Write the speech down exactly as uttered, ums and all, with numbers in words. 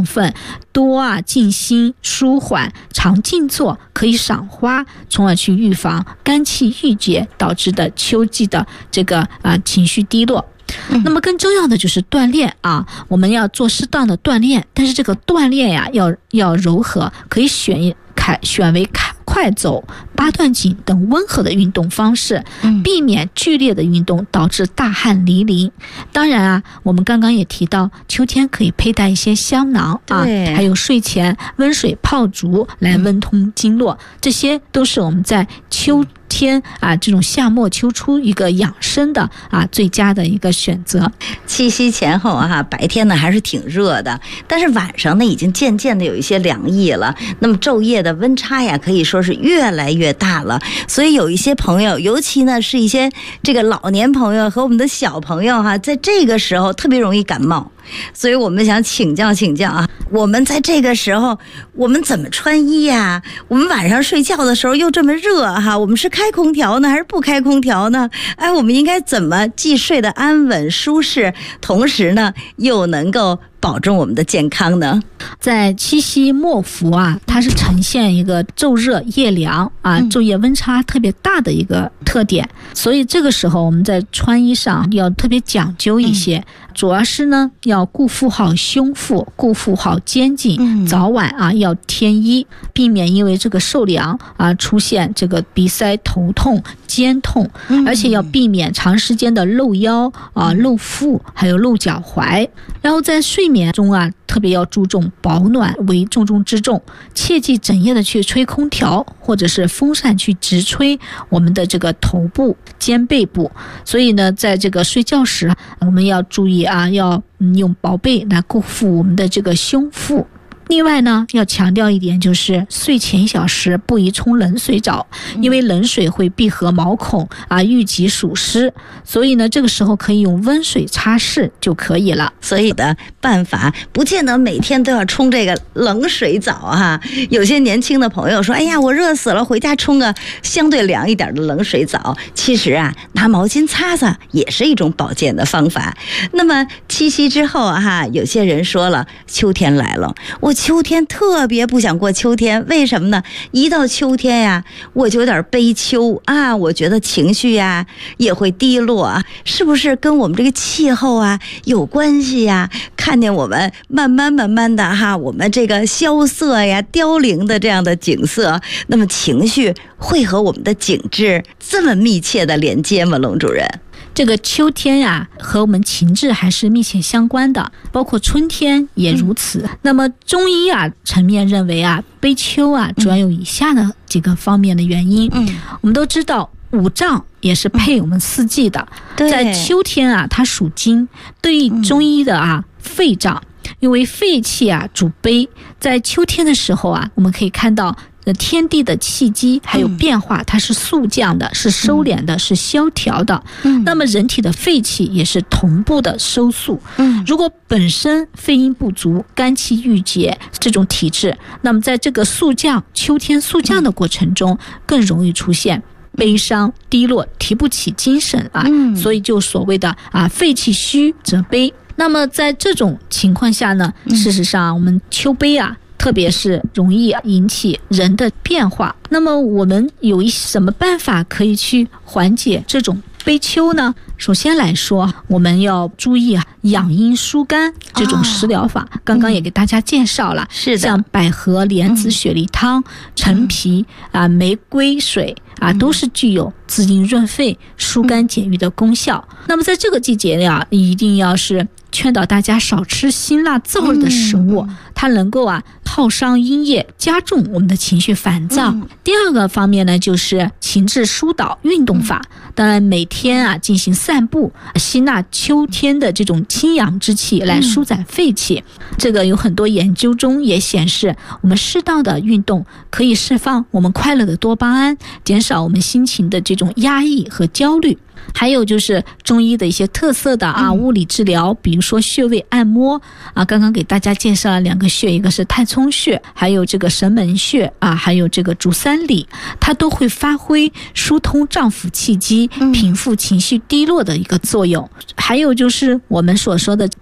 分，多啊静心舒缓，常静坐，可以赏花，从而去预防肝气郁结导致的秋季的这个啊、呃、情绪低落。那么更重要的就是锻炼啊，我们要做适当的锻炼，但是这个锻炼呀要要柔和，可以选开选为开快走、八段锦等温和的运动方式，避免剧烈的运动导致大汗淋漓。当然啊，我们刚刚也提到，秋天可以佩戴一些香囊啊，还有睡前温水泡足来温通经络，这些都是我们在秋天啊这种夏末秋初一个养生的啊最佳的一个选择。 七夕前后啊，白天呢还是挺热的，但是晚上呢已经渐渐的有一些凉意了。那么昼夜的温差呀，可以说是越来越大了。所以有一些朋友，尤其呢是一些这个老年朋友和我们的小朋友哈、啊，在这个时候特别容易感冒。所以我们想请教请教啊，我们在这个时候我们怎么穿衣呀？我们晚上睡觉的时候又这么热哈，我们是开空调呢还是不开空调呢？哎，我们应该怎么既睡得安稳舒适，同时呢又能够保证我们的健康呢？ 在七夕末伏啊，它是呈现一个昼热夜凉啊，昼夜温差特别大的一个特点，所以这个时候我们在穿衣上要特别讲究一些，主要是呢要顾护好胸腹，顾护好肩颈，早晚啊要添衣，避免因为这个受凉啊出现这个鼻塞、头痛、肩痛，而且要避免长时间的露腰啊、露腹，还有露脚踝。然后在睡眠中啊，特别要注重保暖为重中之重，切忌整夜的去吹空调或者是风扇去直吹我们的这个头部、肩背部。所以呢，在这个睡觉时，我们要注意啊，要用薄被来固护我们的这个胸腹。另外呢，要强调一点，就是睡前一小时不宜冲冷水澡，因为冷水会闭合毛孔啊，淤积暑湿，所以呢，这个时候可以用温水擦拭就可以了。 所以的办法不见得每天都要冲这个冷水澡哈。有些年轻的朋友说，哎呀，我热死了，回家冲个相对凉一点的冷水澡。其实啊，拿毛巾擦擦也是一种保健的方法。那么七夕之后啊哈，有些人说了，秋天来了，我秋天特别不想过秋天，为什么呢？一到秋天呀，我就有点悲秋啊，我觉得情绪呀也会低落啊，是不是跟我们这个气候啊有关系呀？看见我们慢慢慢慢的哈，我们这个萧瑟呀、凋零的这样的景色，那么情绪会和我们的景致这么密切的连接吗？龙主任？ 这个秋天呀、啊，和我们情志还是密切相关的，包括春天也如此。嗯、那么中医啊层面认为啊，悲秋啊主要有以下的几个方面的原因。嗯，我们都知道五脏也是配我们四季的，嗯、在秋天啊，它属金，对于中医的啊、嗯、肺脏，因为肺气啊主悲，在秋天的时候啊，我们可以看到。天地的气机还有变化，它是速降的，是收敛的，是萧条的。那么人体的肺气也是同步的收束。如果本身肺阴不足、肝气郁结这种体质，那么在这个速降、秋天速降的过程中，更容易出现悲伤、低落、提不起精神啊。所以就所谓的啊，肺气虚则悲。那么在这种情况下呢，事实上我们秋悲啊。特别是容易引起人的变化，那么我们有一什么办法可以去缓解这种悲秋呢？首先来说，我们要注意啊，养阴疏肝这种食疗法，哦、刚刚也给大家介绍了，是的，像百合、莲子、雪梨汤、陈皮啊、玫瑰水啊，都是具有滋阴润肺、疏肝解郁的功效。那么在这个季节呀，一定要是劝导大家少吃辛辣燥热的食物，嗯、它能够啊耗伤阴液，加重我们的情绪烦躁。嗯、第二个方面呢，就是情志疏导运动法。当然，每天啊进行散步，吸纳秋天的这种清阳之气来舒展肺气。嗯、这个有很多研究中也显示，我们适当的运动可以释放我们快乐的多巴胺，减少我们心情的这种压抑和焦虑。还有就是中医的一些特色的啊物理治疗，比如说穴位按摩啊，刚刚给大家介绍了两个穴，一个是太冲穴，还有这个神门穴啊，还有这个足三里，它都会发挥疏通脏腑气机、平复情绪低落的一个作用。还有就是我们所说的